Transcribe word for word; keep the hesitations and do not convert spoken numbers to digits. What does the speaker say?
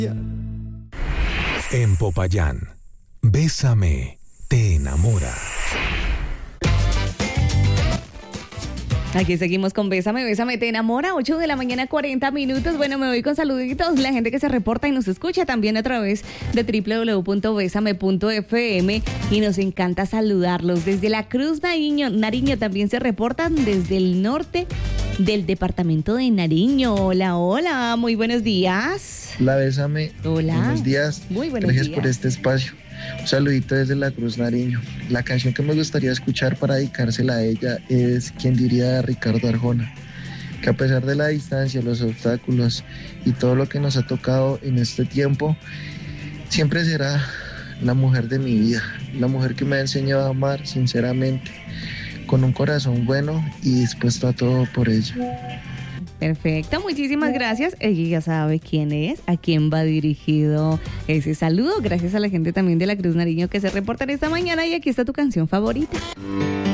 En Popayán, Bésame, te enamora. Aquí seguimos con Bésame, Bésame, te enamora, ocho de la mañana, cuarenta minutos. Bueno, me voy con saluditos, la gente que se reporta y nos escucha también a través de doble u doble u doble u punto besame punto efe eme y nos encanta saludarlos. Desde La Cruz, Nariño, Nariño también se reportan desde el norte del departamento de Nariño. Hola, hola, muy buenos días. Hola, Bésame. Hola. Buenos días. Muy buenos Gracias días. por este espacio. Un saludito desde La Cruz, Nariño. La canción que me gustaría escuchar para dedicársela a ella es ¿Quién diría? De Ricardo Arjona, que a pesar de la distancia, los obstáculos y todo lo que nos ha tocado en este tiempo, siempre será la mujer de mi vida, la mujer que me ha enseñado a amar sinceramente, con un corazón bueno y dispuesto a todo por ella. Perfecto, muchísimas gracias. Ella ya sabe quién es, a quién va dirigido ese saludo. Gracias a la gente también de La Cruz, Nariño que se reportan esta mañana y aquí está tu canción favorita.